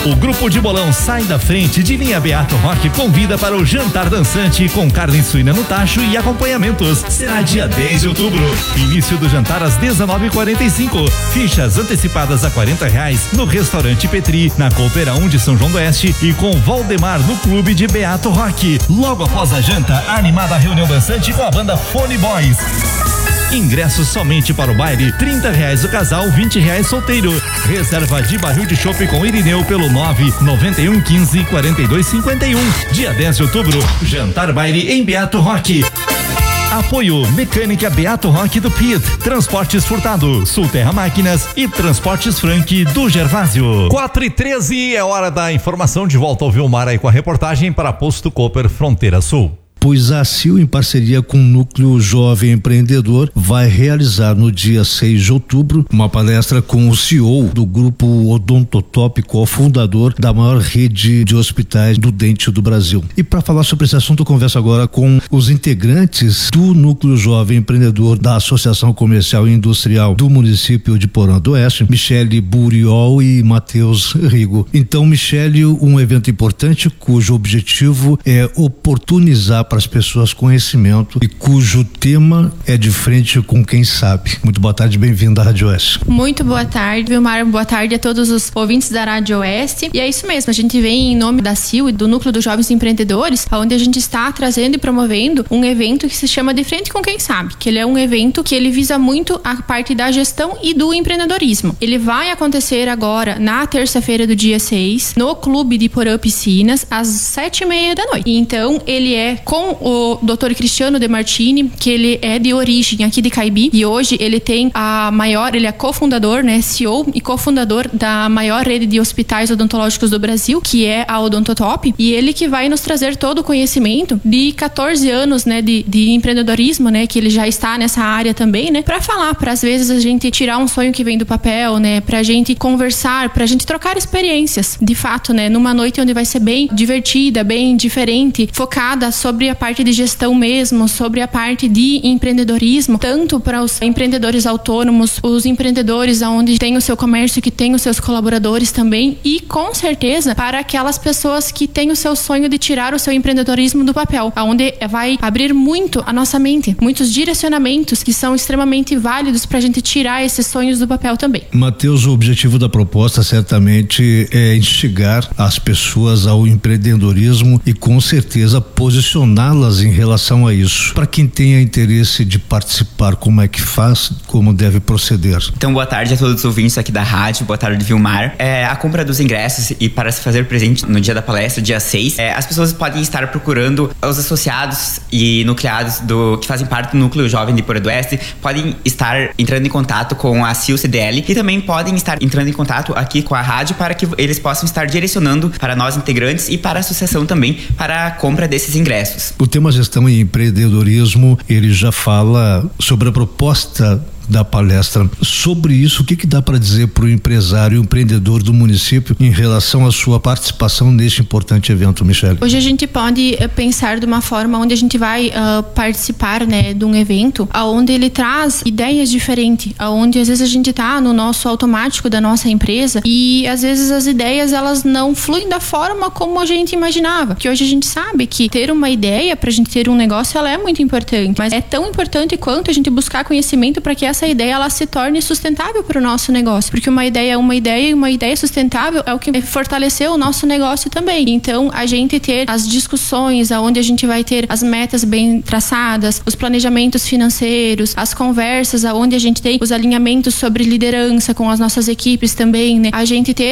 O Grupo de Bolão Sai da Frente de linha Beato Rock convida para o jantar dançante com carne suína no tacho e acompanhamentos. Será dia 10 de outubro. Início do jantar às 19h45. Fichas antecipadas a R$40 no restaurante Petri, na Coopera 1 de São João do Oeste e com Valdemar no Clube de Beato Rock. Logo após a janta, a animada reunião dançante com a banda Fone Boys. Ingressos somente para o baile, R$30 o casal, R$20 solteiro. Reserva de barril de chopp com Irineu pelo 991154251. Dia 10 de outubro, jantar baile em Beato Rock. Apoio Mecânica Beato Rock do Pit, Transportes Furtado, Sulterra Máquinas e Transportes Frank do Gervásio. 4h13 é hora da informação. De volta ao Vilmar aí com a reportagem para Posto Cooper Fronteira Sul. Pois a CIL, em parceria com o Núcleo Jovem Empreendedor, vai realizar no dia 6 de outubro uma palestra com o CEO do Grupo Odontotop, cofundador da maior rede de hospitais do dente do Brasil. E para falar sobre esse assunto, eu converso agora com os integrantes do Núcleo Jovem Empreendedor da Associação Comercial e Industrial do município de Porã do Oeste, Michele Buriol e Matheus Rigo. Então, Michele, um evento importante cujo objetivo é oportunizar para as pessoas conhecimento e cujo tema é de frente com quem sabe. Muito boa tarde, bem-vindo à Rádio Oeste. Muito boa tarde, Vilmar, boa tarde a todos os ouvintes da Rádio Oeste. E é isso mesmo, a gente vem em nome da CIL e do Núcleo dos Jovens Empreendedores, onde a gente está trazendo e promovendo um evento que se chama De Frente com Quem Sabe, que ele é um evento que ele visa muito a parte da gestão e do empreendedorismo. Ele vai acontecer agora na terça-feira do dia 6, no Clube de Porã Piscinas, às 7h30 da noite. Então, ele é com o Dr. Cristiano De Martini, que ele é de origem aqui de Caibi, e hoje ele tem ele é cofundador, né, CEO e cofundador da maior rede de hospitais odontológicos do Brasil, que é a Odontotop, e ele que vai nos trazer todo o conhecimento de 14 anos, né, de empreendedorismo, né, que ele já está nessa área também, né, pra falar, pra às vezes a gente tirar um sonho que vem do papel, né, pra gente conversar, pra gente trocar experiências, de fato, né, numa noite onde vai ser bem divertida, bem diferente, focada sobre a parte de gestão mesmo, sobre a parte de empreendedorismo, tanto para os empreendedores autônomos, os empreendedores onde tem o seu comércio, que tem os seus colaboradores também, e com certeza para aquelas pessoas que têm o seu sonho de tirar o seu empreendedorismo do papel, onde vai abrir muito a nossa mente, muitos direcionamentos que são extremamente válidos para a gente tirar esses sonhos do papel também. Matheus, o objetivo da proposta certamente é instigar as pessoas ao empreendedorismo e com certeza posicioná-las em relação a isso. Para quem tenha interesse de participar, como é que faz, como deve proceder? Então, boa tarde a todos os ouvintes aqui da rádio, boa tarde, Vilmar. A compra dos ingressos e para se fazer presente no dia da palestra, dia 6, as pessoas podem estar procurando os associados e nucleados que fazem parte do Núcleo Jovem de Porã do Oeste, podem estar entrando em contato com a CIL CDL e também podem estar entrando em contato aqui com a rádio para que eles possam estar direcionando para nós integrantes e para a associação também para a compra desses ingressos. O tema gestão e empreendedorismo, ele já fala sobre a proposta da palestra. Sobre isso, o que dá para dizer para o empresário, o empreendedor do município em relação à sua participação neste importante evento, Michele? Hoje a gente pode pensar de uma forma onde a gente vai participar, né, de um evento onde ele traz ideias diferentes, onde às vezes a gente tá no nosso automático da nossa empresa e às vezes as ideias elas não fluem da forma como a gente imaginava, que hoje a gente sabe que ter uma ideia pra gente ter um negócio, ela é muito importante, mas é tão importante quanto a gente buscar conhecimento para que essa ideia ela se torne sustentável para o nosso negócio, porque uma ideia e uma ideia sustentável é o que fortaleceu o nosso negócio também. Então, a gente ter as discussões onde a gente vai ter as metas bem traçadas, os planejamentos financeiros, as conversas onde a gente tem os alinhamentos sobre liderança com as nossas equipes também, né? A gente ter